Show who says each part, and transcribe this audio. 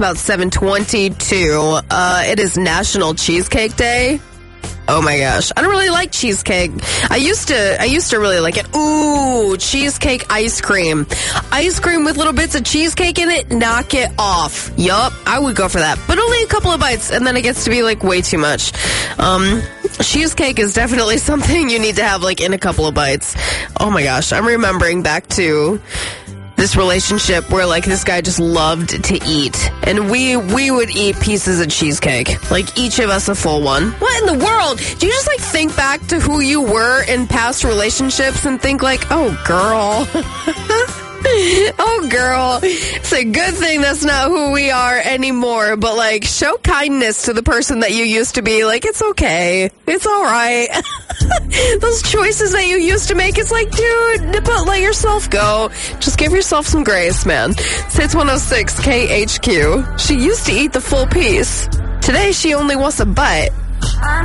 Speaker 1: About 7:22. It is National Cheesecake Day. Oh my gosh. I don't really like cheesecake. I used to really like it. Ooh, cheesecake ice cream. Ice cream with little bits of cheesecake in it. Knock it off. Yup, I would go for that. But only a couple of bites, and then it gets to be like way too much. Cheesecake is definitely something you need to have like in a couple of bites. Oh my gosh. I'm remembering back to this relationship where like this guy just loved to eat, and we would eat pieces of cheesecake, like each of us a full one. What in the world? Do you just like think back to who you were in past relationships and think like, oh girl, oh girl, it's a good thing that's not who we are anymore, but like show kindness to the person that you used to be. Like, it's okay, it's all right. Those choices that you used to make, it's like, dude, but let yourself go. Just give yourself some grace, man. It's 106 KHQ. She used to eat the full piece. Today, she only wants a bite.